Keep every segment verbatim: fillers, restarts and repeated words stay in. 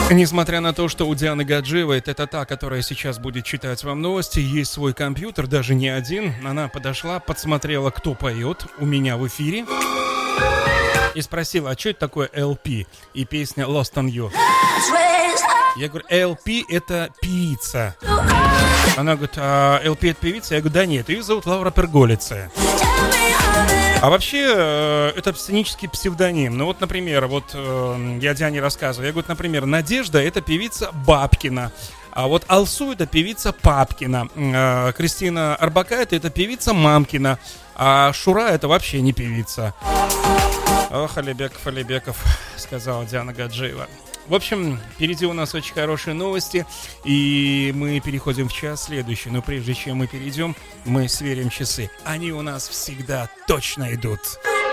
Несмотря на то, что у Дианы Гаджиевой, это та, которая сейчас будет читать вам новости, есть свой компьютер, даже не один. Она подошла, подсмотрела, кто поет у меня в эфире, и спросила, а что это такое эл пи и песня Lost on You? Я говорю, эл пи это певица. Она говорит, а эл пи это певица? Я говорю, да нет, ее зовут Лаура Перголица. А вообще, это сценический псевдоним. Ну вот, например, вот я Диане рассказываю. Я говорю, например, Надежда — это певица Бабкина. А вот Алсу — это певица Папкина. Кристина Арбакайте — это певица Мамкина. А Шура — это вообще не певица. Ох, Алибеков, Алибеков, сказала Диана Гаджиева. В общем, впереди у нас очень хорошие новости, и мы переходим в час следующий. Но прежде чем мы перейдем, мы сверим часы. Они у нас всегда точно идут.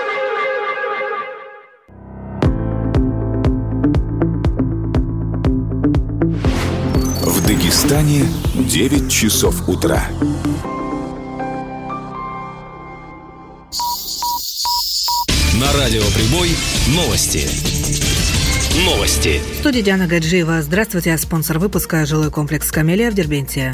В Дагестане девять часов утра. На радио Прибой новости. Новости. В студии Диана Гаджиева. Здравствуйте, спонсор выпуска — жилой комплекс «Камелия» в Дербенте.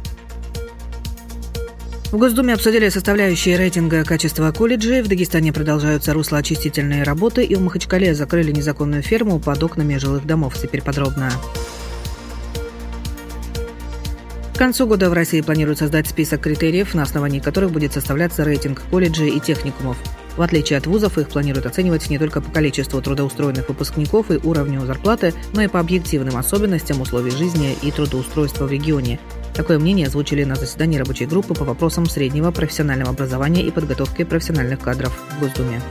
В Госдуме обсудили составляющие рейтинга качества колледжей. В Дагестане продолжаются руслоочистительные работы, и в Махачкале закрыли незаконную ферму под окнами жилых домов. Теперь подробно. К концу года в России планируют создать список критериев, на основании которых будет составляться рейтинг колледжей и техникумов. В отличие от вузов, их планируют оценивать не только по количеству трудоустроенных выпускников и уровню зарплаты, но и по объективным особенностям условий жизни и трудоустройства в регионе. Такое мнение озвучили на заседании рабочей группы по вопросам среднего профессионального образования и подготовки профессиональных кадров в Госдуме.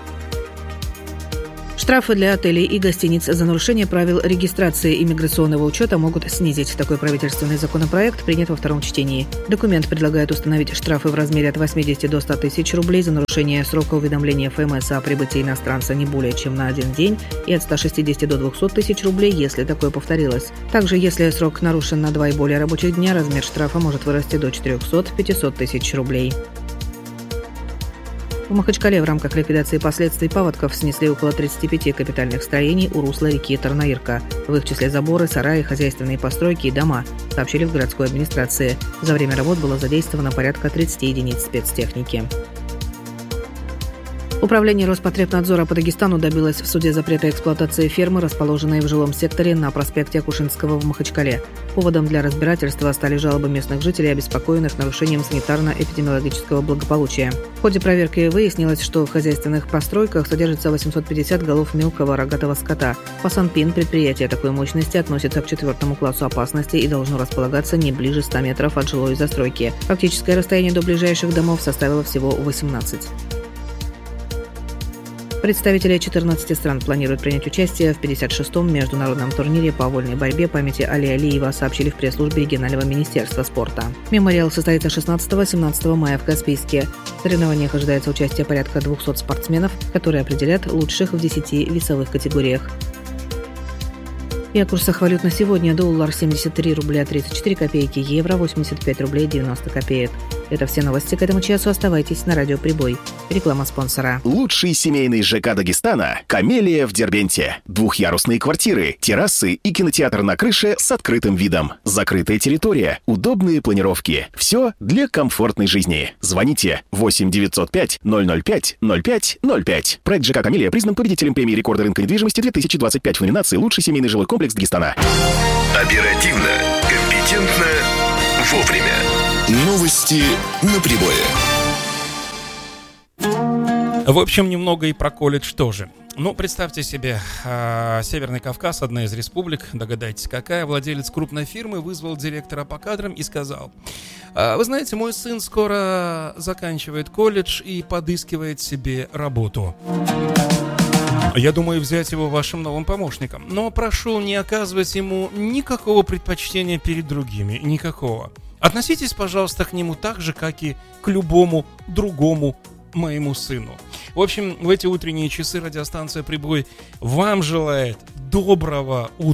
Штрафы для отелей и гостиниц за нарушение правил регистрации иммиграционного учета могут снизить. Такой правительственный законопроект принят во втором чтении. Документ предлагает установить штрафы в размере от восьмидесяти до ста тысяч рублей за нарушение срока уведомления эф эм эс о прибытии иностранца не более чем на один день и от ста шестидесяти до двухсот тысяч рублей, если такое повторилось. Также, если срок нарушен на два и более рабочих дня, размер штрафа может вырасти до четырехсот-пятисот тысяч рублей. В Махачкале в рамках ликвидации последствий паводков снесли около тридцати пяти капитальных строений у русла реки Тарнаирка. В их числе заборы, сараи, хозяйственные постройки и дома, сообщили в городской администрации. За время работ было задействовано порядка тридцати единиц спецтехники. Управление Роспотребнадзора по Дагестану добилось в суде запрета эксплуатации фермы, расположенной в жилом секторе на проспекте Акушинского в Махачкале. Поводом для разбирательства стали жалобы местных жителей, обеспокоенных нарушением санитарно-эпидемиологического благополучия. В ходе проверки выяснилось, что в хозяйственных постройках содержится восемьсот пятьдесят голов мелкого рогатого скота. По Санпин предприятие такой мощности относится к четвертому классу опасности и должно располагаться не ближе ста метров от жилой застройки. Фактическое расстояние до ближайших домов составило всего восемнадцать. Представители четырнадцати стран планируют принять участие в пятьдесят шестом международном турнире по вольной борьбе памяти Али Алиева, сообщили в пресс-службе регионального министерства спорта. Мемориал состоится шестнадцатого-семнадцатого мая в Каспийске. В соревнованиях ожидается участие порядка двухсот спортсменов, которые определят лучших в десяти весовых категориях. И о курсах валют на сегодня. Доллар семьдесят три рубля тридцать четыре копейки, евро восемьдесят пять рублей девяносто копеек. Это все новости к этому часу. Оставайтесь на радио Прибой. Реклама спонсора. Лучший семейный ЖК Дагестана – «Камелия» в Дербенте. Двухъярусные квартиры, террасы и кинотеатр на крыше с открытым видом. Закрытая территория, удобные планировки. Все для комфортной жизни. Звоните восемь девятьсот пять ноль ноль пять ноль пять ноль пять. Проект ЖК «Камелия» признан победителем премии рекорда рынка недвижимости две тысячи двадцать пять в номинации «Лучший семейный жилой комплекс Дагестана». Оперативно, компетентно, вовремя. Новости на Прибое. В общем, немного и про колледж тоже. Ну, представьте себе, э, Северный Кавказ, одна из республик, догадайтесь какая, владелец крупной фирмы вызвал директора по кадрам и сказал: «Вы знаете, мой сын скоро заканчивает колледж и подыскивает себе работу. Я думаю взять его вашим новым помощником, но прошу не оказывать ему никакого предпочтения перед другими, никакого. Относитесь, пожалуйста, к нему так же, как и к любому другому моему сыну». В общем, в эти утренние часы радиостанция «Прибой» вам желает доброго утра.